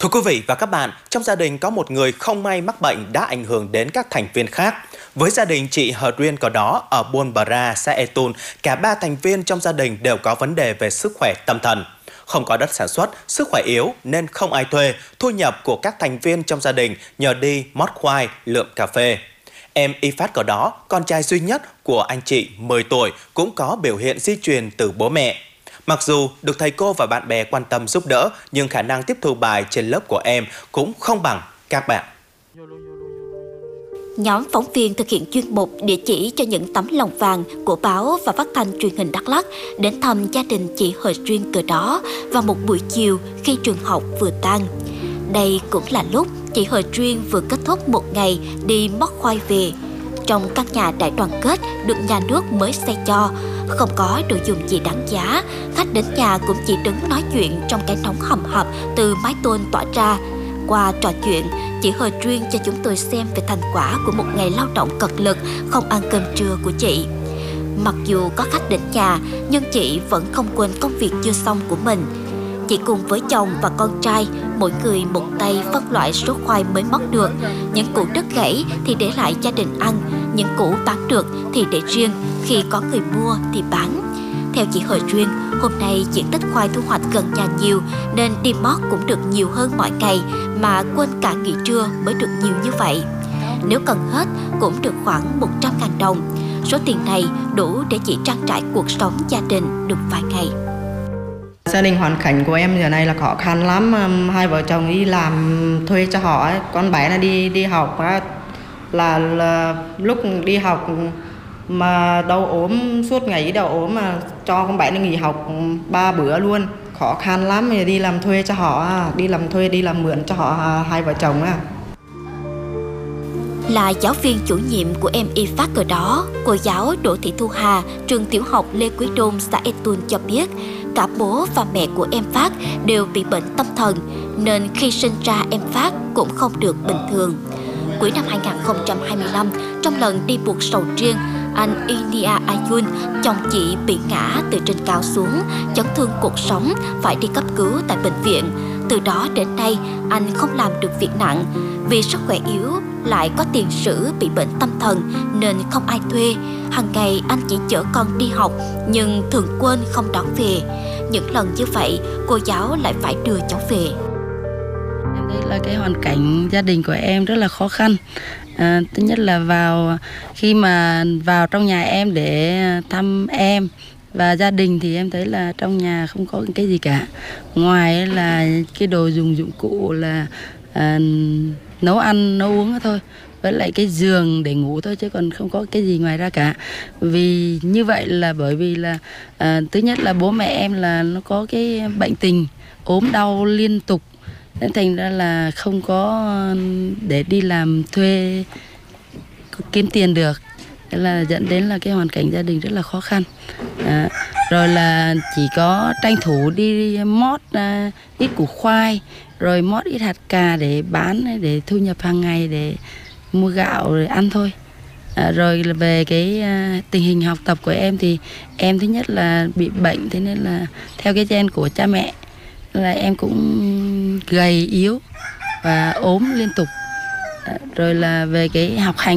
Thưa quý vị và các bạn, trong gia đình có một người không may mắc bệnh đã ảnh hưởng đến các thành viên khác. Với gia đình chị Hờ Duyên có đó ở Buôn Bà Ra, xã E Tun, cả 3 thành viên trong gia đình đều có vấn đề về sức khỏe tâm thần. Không có đất sản xuất, sức khỏe yếu nên không ai thuê, thu nhập của các thành viên trong gia đình nhờ đi mót khoai, lượm cà phê. Em Y Phát có đó, con trai duy nhất của anh chị 10 tuổi cũng có biểu hiện di truyền từ bố mẹ. Mặc dù được thầy cô và bạn bè quan tâm giúp đỡ, nhưng khả năng tiếp thu bài trên lớp của em cũng không bằng các bạn. Nhóm phóng viên thực hiện chuyên mục địa chỉ cho những tấm lòng vàng của báo và phát thanh truyền hình Đắk Lắk đến thăm gia đình chị Hờ Duyên cờ đó vào một buổi chiều khi trường học vừa tan. Đây cũng là lúc chị Hờ Duyên vừa kết thúc một ngày đi mót khoai về. Trong căn nhà đại đoàn kết được nhà nước mới xây cho, không có đồ dùng gì đáng giá, khách đến nhà cũng chỉ đứng nói chuyện trong cái nóng hầm hập từ mái tôn tỏa ra. Qua trò chuyện, chị Hờ Duyên cho chúng tôi xem về thành quả của một ngày lao động cật lực, không ăn cơm trưa của chị. Mặc dù có khách đến nhà, nhưng chị vẫn không quên công việc chưa xong của mình. Chị cùng với chồng và con trai, mỗi người một tay phân loại số khoai mới mót được. Những củ đứt gãy thì để lại gia đình ăn, những củ bán được thì để riêng, khi có người mua thì bán. Theo chị Hờ Duyên, hôm nay diện tích khoai thu hoạch gần nhà nhiều nên đi mót cũng được nhiều hơn mọi ngày, mà quên cả nghỉ trưa mới được nhiều như vậy. Nếu cần hết cũng được khoảng 100.000 đồng. Số tiền này đủ để chị trang trải cuộc sống gia đình được vài ngày. Gia đình hoàn cảnh của em giờ này là khó khăn lắm, hai vợ chồng đi làm thuê cho họ ấy. Con bé là đi học là lúc đi học mà đau ốm, suốt ngày đau ốm mà cho con bé nó nghỉ học 3 bữa luôn. Khó khăn lắm, thì đi làm thuê cho họ, đi làm thuê, đi làm mượn cho họ hai vợ chồng á. Là giáo viên chủ nhiệm của em Y Phát cờ đó, cô giáo Đỗ Thị Thu Hà, trường tiểu học Lê Quý Đôn, xã E Tun cho biết, cả bố và mẹ của em Phát đều bị bệnh tâm thần, nên khi sinh ra em Phát cũng không được bình thường. Cuối năm 2025, trong lần đi buộc sầu riêng, anh Inia Ayun, chồng chị bị ngã từ trên cao xuống, chấn thương cột sống, phải đi cấp cứu tại bệnh viện. Từ đó đến nay, anh không làm được việc nặng. Vì sức khỏe yếu, lại có tiền sử bị bệnh tâm thần nên không ai thuê. Hàng ngày anh chỉ chở con đi học, nhưng thường quên không đón về. Những lần như vậy, cô giáo lại phải đưa cháu về. Em thấy là cái hoàn cảnh gia đình của em rất là khó khăn. Thứ nhất là khi mà vào trong nhà em để thăm em và gia đình thì em thấy là trong nhà không có cái gì cả, ngoài là cái đồ dụng cụ là nấu ăn nấu uống thôi, với lại cái giường để ngủ thôi, chứ còn không có cái gì ngoài ra cả. Vì như vậy là bởi vì là thứ nhất là bố mẹ em là nó có cái bệnh tình ốm đau liên tục, nên thành ra là không có để đi làm thuê kiếm tiền được, thế là dẫn đến là cái hoàn cảnh gia đình rất là khó khăn. Rồi là chỉ có tranh thủ đi mót ít củ khoai, rồi mót ít hạt cà để bán, để thu nhập hàng ngày, để mua gạo rồi ăn thôi. Rồi là về cái tình hình học tập của em thì em thứ nhất là bị bệnh, thế nên là theo cái gen của cha mẹ là em cũng gầy yếu và ốm liên tục. Rồi là về cái học hành